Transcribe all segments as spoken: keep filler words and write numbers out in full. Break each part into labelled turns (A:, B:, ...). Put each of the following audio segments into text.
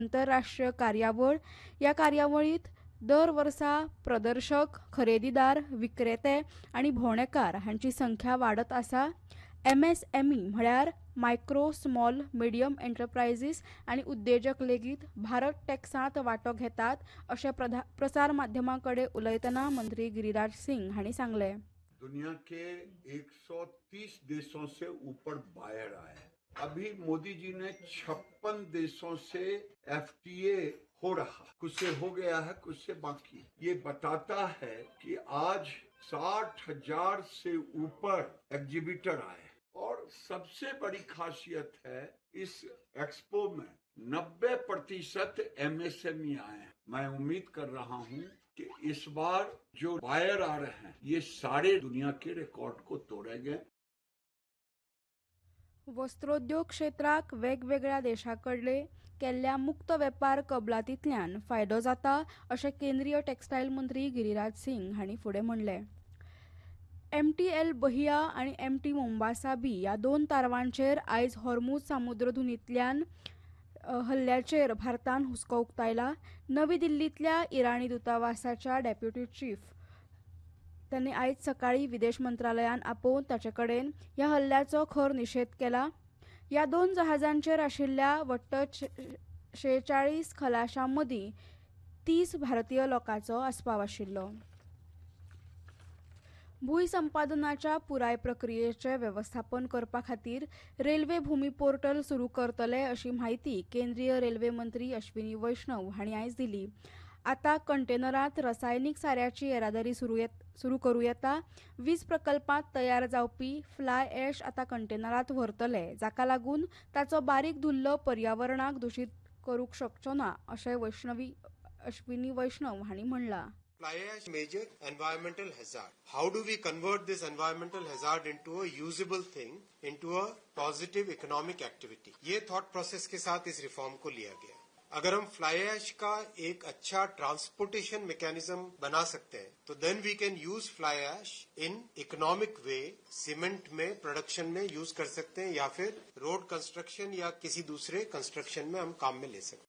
A: आंतरराष्ट्रीय कार्यावळ या कार्यावळीत दर वर्सा प्रदर्शक, खरेदीदार, विक्रेते आणि भोंवडेकार हांची संख्या वाडत आसा। एमएसएमई म्हळ्यार मायक्रो, स्मॉल, मिडियम एंटरप्राइजेस आणि उद्देजक लेगीत भारत टॅक्सांत वांटो घेतात अशें प्रसार माध्यमांकडे उलयतना मंत्री गिरिराज सिंह हांणी सांगले।
B: दुनिया के एक सौ तीस देशों से ऊपर बायर आए। अभी मोदी जी ने छप्पन देशों से एफटीए हो रहा, कुछ से हो गया है, कुछ से बाकी। ये बताता है कि आज साठ हजार से ऊपर एग्जीबिटर आए और सबसे बड़ी खासियत है इस एक्सपो में नब्बे प्रतिशत एमएसएमई आए। मैं उम्मीद कर रहा हूं कि इस बार जो बायर आ रहे हैं ये सारे दुनिया के रिकॉर्ड को तोड़ेंगे।
A: वस्त्रोद्योग क्षेत्राक वेगवेगळ्या देशांकडले केल्ल्या मुक्त वेपार कबलातींतल्यान फायदो जाता अशें केंद्रीय टेक्स्टायल मंत्री गिरिराज सिंह हांणी फुडें म्हणलें। एमटीएल बहिया आनी एमटी मोंबासा बी ह्या दोन तारवांचेर आयज हॉर्मुझ सामुद्रधुनींतल्यान हल्ल्याचेर भारतान हुस्को उक्तायला। नवी दिल्लींतल्या इराणी दुतावासाच्या डेप्युटी चीफ त्यांनी आयज सकाळी विदेश मंत्रालयान आपोवन ताचे कडेन ह्या हल्ल्याचो खर निशेध केला। ह्या दोन जहाजांचेर आशिल्ल्या वट्ट शेचाळीस खलाशां मदीं तीस भारतीय लोकांचो आस्पाव आशिल्लो। भूंय संपादनाच्या पुराय प्रक्रियेचें वेवस्थापन करपा खातीर रेल्वे भूमी पोर्टल सुरू करतले अशी माहिती केंद्रीय रेल्वे मंत्री अश्विनी वैष्णव हांणी आयज दिली। आता कंटेनरांत रासायनिक साऱ्याची येरादारी सुरू करूं येता। वीज प्रकल्पांत तयार जावपी फ्लाय एश आता कंटेनरांत व्हरतले, जाका लागून ताचो बारीक धुल्लो पर्यावरणाक दूषित करूंक शकचो ना अशें वैष्णवी अश्विनी वैष्णव हांणी म्हणलां।
C: Fly ash major environmental hazard. How do we convert this environmental hazard into a usable thing, into a positive economic activity? ये thought process के साथ इस रिफॉर्म को लिया गया। अगर हम फ्लाई ऐश का एक अच्छा ट्रांसपोर्टेशन मैकेनिज्म बना सकते हैं तो then we can use fly ash in economic way, cement में प्रोडक्शन में यूज कर सकते हैं या फिर रोड कंस्ट्रक्शन या किसी दूसरे कंस्ट्रक्शन में हम काम में ले सकते हैं।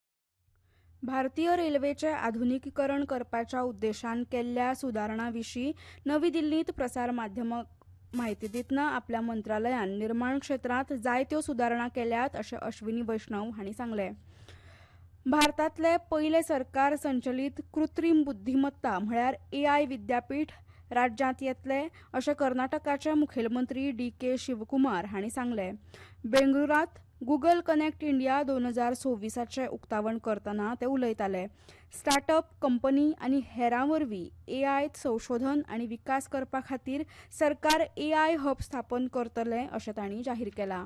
A: भारतीय रेल्वेचे आधुनिकीकरण करपाच्या उद्देशान केल्ल्या सुदारणा विशीं नवी दिल्लींत प्रसार माध्यमांक माहिती दितना आपल्या मंत्रालयान निर्माण क्षेत्रांत जायत्यो सुदारणा केल्यात अशें अश्विनी वैष्णव हांणी सांगलें। भारतांतले पयले सरकार संचलीत कृत्रीम बुद्धीमत्ता म्हळ्यार एआय विद्यापीठ राज्यांत येतले अशें कर्नाटकाचे मुखेलमंत्री डी के शिवकुमार हांणी सांगलें। बेंगळुरांत गुगल कनेक्ट इंडिया दोन हजार सव्वीसाचे उक्तावण करतना ते उलयताले। स्टार्टअप कंपनी आनी हेरां वरवीं एआय संशोधन आनी विकास करपा खातीर सरकार एआय हब स्थापन करतले अशें तांणी जाहीर केलां।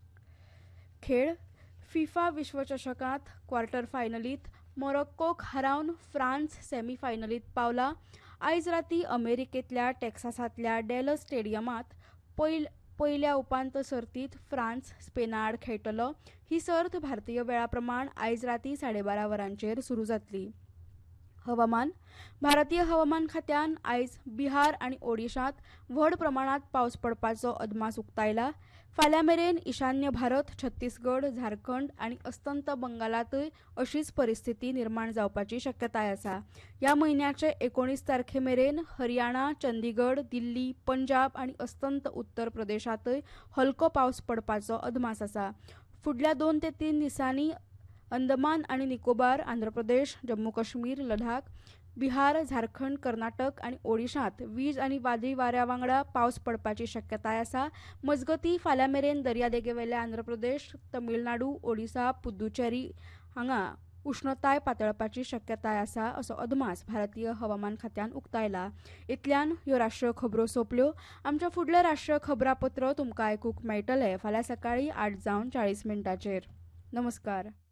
A: खेळ फिफा विश्वचषकांत क्वार्टर फायनलींत मोरक्कोक हारावन फ्रांस सेमीफायनलींत पावला। आयज रातीं अमेरिकेंतल्या टेक्सासांतल्या डॅलस स्टेडियमांत पयल पयल्या उपांत सर्तींत फ्रांस स्पेना आड खेळटलो। ही सर्त भारतीय वेळा प्रमाण आयज रातीं साडे बारा वरांचेर सुरू जातली। हवामान भारतीय हवामान खात्यान आयज बिहार आनी ओडिशांत व्हड प्रमाणांत पावस पडपाचो अदमास उक्तायला। फाल्यां मेरेन ईशान्य भारत, छत्तीसगड, झारखंड आनी अस्तंत बंगालांतय अशीच परिस्थिती निर्माण जावपाची शक्यताय आसा। ह्या म्हयन्याचे एकोणीस तारखे मेरेन हरियाणा, चंदीगड, दिल्ली, पंजाब आनी अस्तंत उत्तर प्रदेशांतय हलको पावस पडपाचो अदमास आसा। फुडल्या दोन ते तीन दिसांनी अंदमान आनी निकोबार, आंध्र प्रदेश, जम्मू काश्मीर, लडाख, बिहार, झारखंड, कर्नाटक आनी ओडिशांत वीज आनी वादळी वाऱ्या वांगडा पावस पडपाची शक्यताय आसा। मजगतीं फाल्यां मेरेन दर्यादेगेवेले आंध्र प्रदेश, तमिळनाडू, ओडिशा, पुद्दुचेरी हांगा उष्णताय पातळपाची शक्यताय आसा असो अदमास भारतीय हवामान खात्यान उक्तायला। इतल्यान ह्यो राष्ट्रीय खबरो सोंपल्यो। आमच्या फुडले राष्ट्रीय खबरापत्र तुमकां आयकूंक मेळटले फाल्यां सकाळीं आठ जावन चाळीस मिनटांचेर। नमस्कार।